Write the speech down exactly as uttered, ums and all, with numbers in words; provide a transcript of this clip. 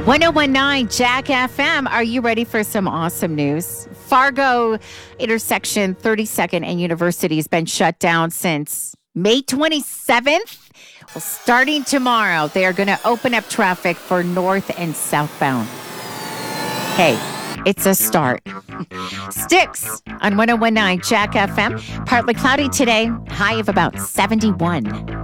ten nineteen Jack F M. Are you ready for some awesome news? Fargo intersection thirty-second and University has been shut down since May twenty-seventh. Well, starting tomorrow, they are going to open up traffic for north and southbound. Hey, it's a start. Sticks on ten nineteen Jack F M. Partly cloudy today, high of about seventy-one.